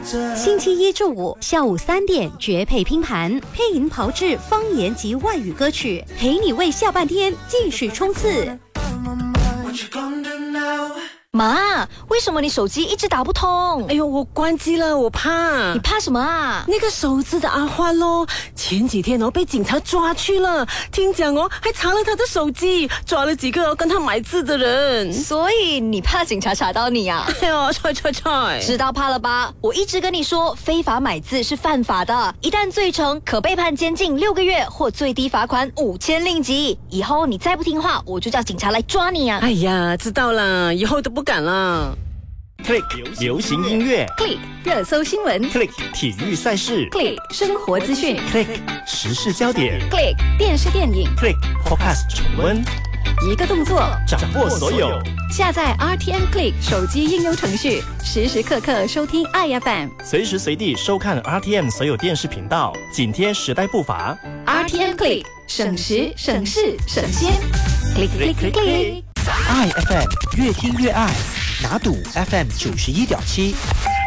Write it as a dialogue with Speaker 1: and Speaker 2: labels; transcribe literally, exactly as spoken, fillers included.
Speaker 1: 星期一至五下午三点绝配拼盘，配音炮制方言及外语歌曲，陪你为下半天继续冲刺。
Speaker 2: 妈，为什么你手机一直打不通？
Speaker 3: 哎呦，我关机了，我怕。
Speaker 2: 你怕什么啊？
Speaker 3: 那个手指的阿欢咯，前几天哦被警察抓去了，听讲哦还查了他的手机，抓了几个哦跟他买字的人。
Speaker 2: 所以你怕警察查到你啊？
Speaker 3: 哎呦，踹踹踹！
Speaker 2: 知道怕了吧？我一直跟你说，非法买字是犯法的，一旦罪成，可被判监禁六个月或最低罚款五千令吉。以后你再不听话，我就叫警察来抓你啊！
Speaker 3: 哎呀，知道了，以后都不敢了。
Speaker 4: Click 流行音乐
Speaker 1: Click 热搜新闻
Speaker 4: ，Click 体育赛事
Speaker 1: ，Click 生活资讯
Speaker 4: ，Click 时事焦点
Speaker 1: ，Click 电视电影
Speaker 4: ，Click Podcast 重温，
Speaker 1: 一个动作
Speaker 4: 掌握所有。
Speaker 1: 下载 R T M Click 手机应用程序，时时刻刻收听爱 F M，
Speaker 4: 随时随地收看 R T M 所有电视频道，紧贴时代步伐。
Speaker 1: R T M Click 省时省事省先 ，Click Click Click Click。
Speaker 5: 爱 F M 越听越爱，拿赌 F M 九十一点七。